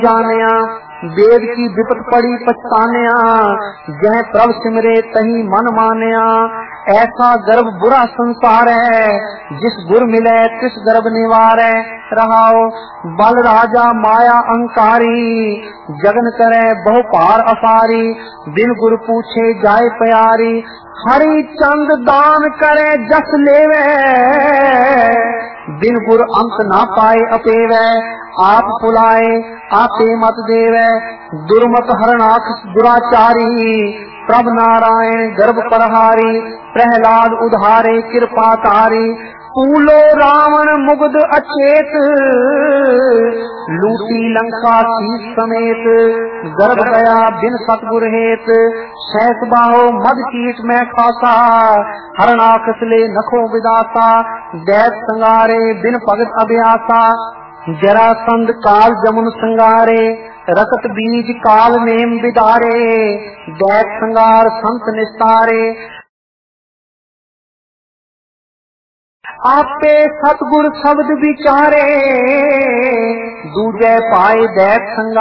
जानिया वेद की विपत पड़ी पछतानिया, जह प्रभ सिमरे तही मन मानिया। ऐसा गर्भ बुरा संसार है, जिस गुर मिले तिस गर्भ निवार है। रहाओ बल राजा माया अहंकारी, जगन करे बहु पार अपारी। बिन गुर पूछे जाए प्यारी, हरि चंद दान करे जस लेवे। बिन गुर अंत ना पाए अपेवे, आप पुलाए आपे मत देवे। दुर्मत हरनाख दुराचारी, प्रभ नारायण गर्भ परहारी। प्रहलाद उधारे कृपा तारी, पूलो रावण मुग्ध अचेत। लूटी लंका शीश समेत, गर्भ गया बिन सतगुर हेत। सहस बाहो मद कीट में खासा, हरनाखस ले नखो विदासा। दैत संगारे बिन भगत अभ्यासा, जरासंध काल जमुन संगारे। रकत बीज काल नेम विदारे, दैत संगार संत निस्तारे। आपे सतगुर शब्द विचारे, दूजे पाए दैत संगारे।